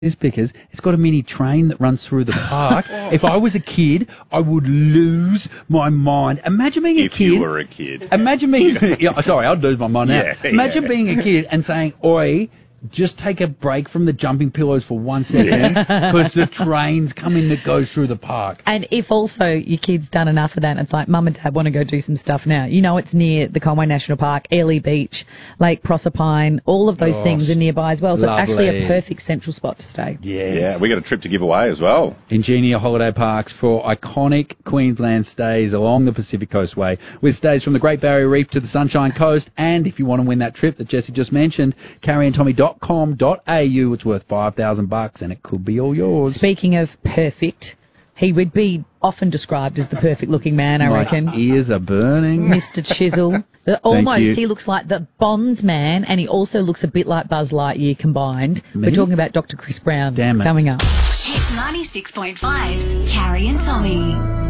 is because it's got a mini train that runs through the park. If I was a kid, I would lose my mind. Imagine being a kid. If you were a kid. Imagine being... sorry, I'd lose my mind now. Yeah, Imagine being a kid and saying, oi, just take a break from the jumping pillows for 1 second because the train's coming that goes through the park. And if also your kid's done enough of that, and it's like, Mum and Dad want to go do some stuff now. You know, it's near the Conway National Park, Airlie Beach, Lake Proserpine, all of those things are nearby as well. So lovely. it's actually a perfect central spot to stay. Yes. Yeah, we got a trip to give away as well. Ingenia Holiday Parks for iconic Queensland stays along the Pacific Coastway with stays from the Great Barrier Reef to the Sunshine Coast. And if you want to win that trip that Jesse just mentioned, carrieandtommy.com.au. It's worth $5,000 and it could be all yours. Speaking of perfect, he would be often described as the perfect looking man, I reckon. My ears are burning. Mr. Chisel. Almost, he looks like the Bonds man, and he also looks a bit like Buzz Lightyear combined. Me? We're talking about Dr. Chris Brown Damn it. coming up. Hit 96.5's Carrie and Tommy.